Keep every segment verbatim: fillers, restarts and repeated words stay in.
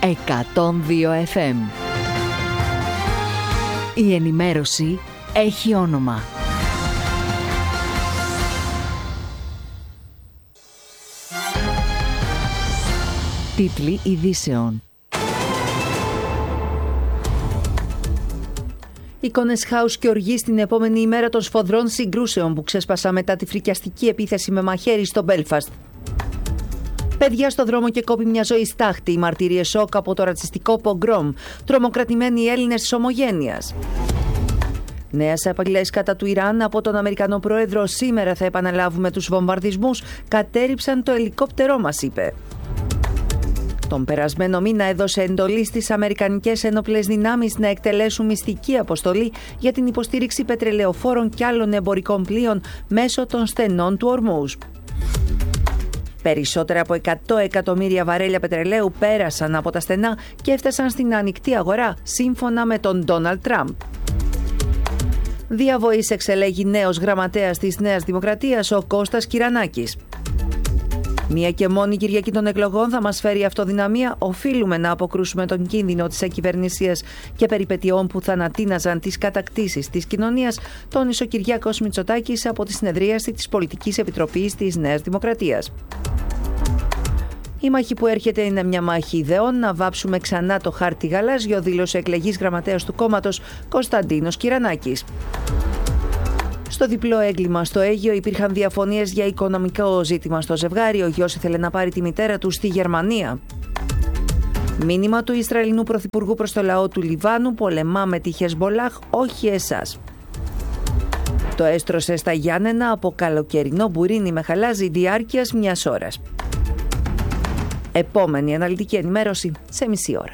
εκατόν δύο εφ εμ. Η ενημέρωση έχει όνομα. Τίτλοι ειδήσεων. Εικόνες χάους και οργή στην επόμενη ημέρα των σφοδρών συγκρούσεων που ξέσπασαν μετά τη φρικιαστική επίθεση με μαχαίρι στο Μπέλφαστ. Παιδιά στο δρόμο και κόπη μια ζωή στάχτη. Οι μαρτυρίες σοκ από το ρατσιστικό πογκρόμ. Τρομοκρατημένοι Έλληνες της ομογένειας. Νέες απειλές κατά του Ιράν από τον Αμερικανό Πρόεδρο. Σήμερα θα επαναλάβουμε τους βομβαρδισμούς. Κατέρριψαν το ελικόπτερό μας, είπε. Τον περασμένο μήνα έδωσε εντολή στις Αμερικανικές Ένοπλες Δυνάμεις να εκτελέσουν μυστική αποστολή για την υποστήριξη πετρελαιοφόρων και άλλων εμπορικών πλοίων μέσω των στενών του Ορμούζ. Περισσότερα από εκατό εκατομμύρια βαρέλια πετρελαίου πέρασαν από τα στενά και έφτασαν στην ανοιχτή αγορά, σύμφωνα με τον Ντόναλντ Τραμπ. Διαβοής εξελέγει νέος γραμματέας της Νέας Δημοκρατίας, ο Κώστας Κυρανάκης. Μία και μόνη Κυριακή των εκλογών θα μας φέρει αυτοδυναμία. Οφείλουμε να αποκρούσουμε τον κίνδυνο της ακυβερνησίας και περιπετειών που θανατίναζαν τις κατακτήσεις της κοινωνίας, τόνισε ο Κυριάκος Μητσοτάκης από τη συνεδρίαση της Πολιτικής Επιτροπής της Νέας Δημοκρατίας. Η μάχη που έρχεται είναι μια μάχη ιδεών. Να βάψουμε ξανά το χάρτη γαλάζιο, δήλωσε εκλεγής γραμματέας του κόμματος Κωνσταντίνος Κυρανάκης. Στο διπλό έγκλημα στο Αίγυο υπήρχαν διαφωνίες για οικονομικό ζήτημα στο ζευγάρι. Ο γιος ήθελε να πάρει τη μητέρα του στη Γερμανία. Μήνυμα του Ισραηλινού Πρωθυπουργού προς το λαό του Λιβάνου: πολεμάμε τη Χεσμπολάχ, όχι εσάς. Το έστρωσε στα Γιάννενα από καλοκαιρινό μπουρίνι με χαλάζι διάρκειας μιας ώρας. Επόμενη αναλυτική ενημέρωση σε μισή ώρα.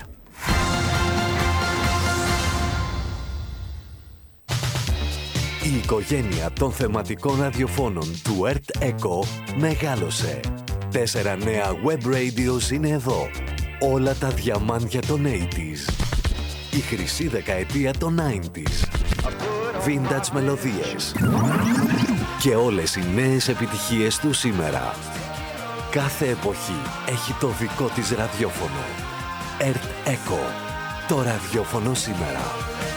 Η οικογένεια των θεματικών ραδιοφώνων του Earth Echo μεγάλωσε. Τέσσερα νέα web radios είναι εδώ. Όλα τα διαμάντια των ογδόντα. Η χρυσή δεκαετία των ενενήντα. Vintage μελωδίες. Και όλες οι νέες επιτυχίες του σήμερα. Κάθε εποχή έχει το δικό της ραδιόφωνο. Earth Echo. Το ραδιόφωνο σήμερα.